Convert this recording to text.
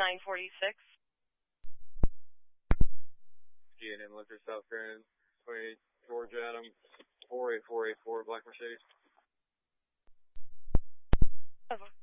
946. GNM Liquor, South Grand, 28 George Adams, 48484, Black Mercedes. Over.